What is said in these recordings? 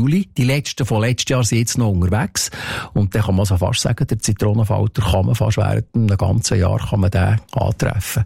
Juli. Die letzten von letztes Jahr sind jetzt noch unterwegs. Und dann kann man so fast sagen, der Zitronenfalter kann man fast während einem ganzen Jahr kann man den antreffen.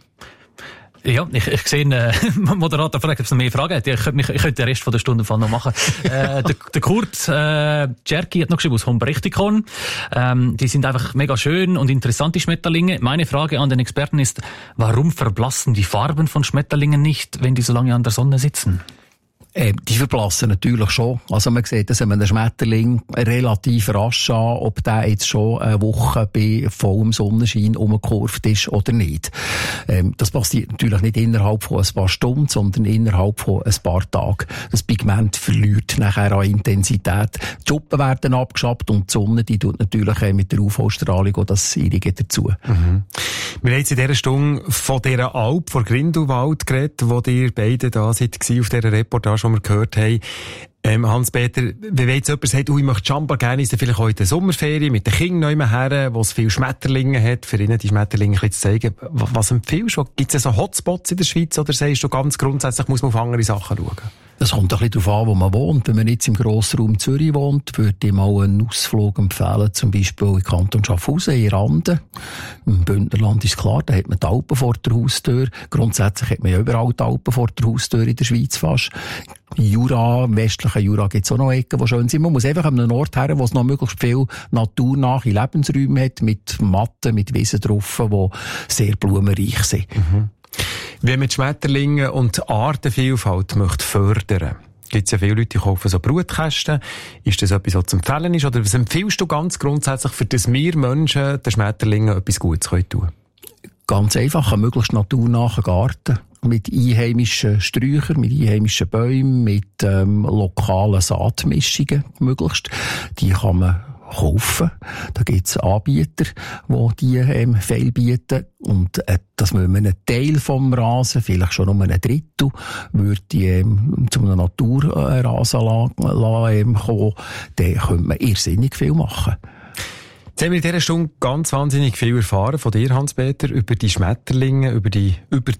Ja, ich sehe, Moderator fragt, ob es noch mehr Fragen hat. Ich könnte den Rest von der Stunde noch machen. Der Kurt Czerki hat noch geschrieben aus Hombrechtikon. Die sind einfach mega schön und interessant, die Schmetterlinge. Meine Frage an den Experten ist, warum verblassen die Farben von Schmetterlingen nicht, wenn die so lange an der Sonne sitzen? Die verblassen natürlich schon. Also man sieht das an einem Schmetterling relativ rasch an, ob der jetzt schon eine Woche bei vollem Sonnenschein umgekurvt ist oder nicht. Das passiert natürlich nicht innerhalb von ein paar Stunden, sondern innerhalb von ein paar Tagen. Das Pigment verliert nachher an Intensität. Die Schuppen werden abgeschabt und die Sonne, die tut natürlich mit der UV-Strahlung auch das Ihrige dazu. Mhm. Wir haben jetzt in dieser Stunde von dieser Alp, von Grindelwald geredet, wo ihr beide da seid, auf dieser Reportage, die wir gehört haben. Hans-Peter, wenn jetzt jemand sagt, ich möchte Chamba gerne, ist vielleicht auch in der Sommerferien mit den Kindern noch her, wo es viele Schmetterlinge hat, für ihnen die Schmetterlinge ein bisschen zu zeigen. Was empfiehlst du? Gibt es so Hotspots in der Schweiz oder sagst du ganz grundsätzlich, muss man auf andere Sachen schauen? Es kommt ein bisschen darauf an, wo man wohnt. Wenn man jetzt im Grossraum Zürich wohnt, würde ich mal einen Ausflug empfehlen, zum Beispiel in Kanton Schaffhausen, in Randen. Im Bündnerland ist klar, da hat man die Alpen vor der Haustür. Grundsätzlich hat man ja überall die Alpen vor der Haustür in der Schweiz fast. Jura, im westlichen Jura gibt es auch noch Ecken, die schön sind. Man muss einfach an einen Ort her, wo es noch möglichst viel naturnahe Lebensräume hat, mit Matten, mit Wiesen drauf, die sehr blumenreich sind. Mhm. Wenn man die Schmetterlinge und die Artenvielfalt möchte fördern, gibt es ja viele Leute, die kaufen so Brutkästen. Ist das etwas, was zu empfehlen ist? Oder was empfiehlst du ganz grundsätzlich, für das wir Menschen den Schmetterlingen etwas Gutes tun können? Ganz einfach, einen möglichst naturnahen Garten. Mit einheimischen Sträuchern, mit einheimischen Bäumen, mit lokalen Saatmischungen möglichst. Die kann man kaufen. Da gibt's Anbieter, die viel bieten. Und dass man einen Teil vom Rasen, vielleicht schon um ein Drittel, würde zu einem Naturrasen kommen, dann könnte man irrsinnig viel machen. Jetzt haben wir in dieser Stunde ganz wahnsinnig viel erfahren von dir, Hans-Peter, über die Schmetterlinge, über die über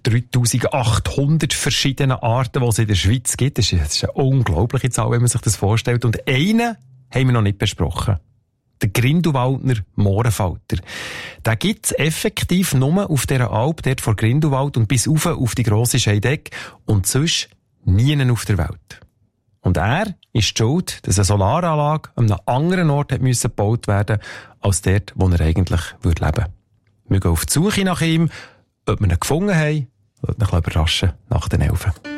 3800 verschiedenen Arten, die es in der Schweiz gibt. Das ist eine unglaubliche Zahl, wenn man sich das vorstellt. Und einen haben wir noch nicht besprochen. Der Grindelwaldner Mohrenfalter. Den gibt's effektiv nur auf dieser Alp, dort vor Grindelwald und bis auf die grosse Scheidegg und sonst nie auf der Welt. Und er ist schuld, dass eine Solaranlage an einem anderen Ort hat müssen gebaut werden, als dort, wo er eigentlich leben würde. Wir gehen auf die Suche nach ihm. Ob wir ihn gefunden haben, wird mich überraschen nach den 11.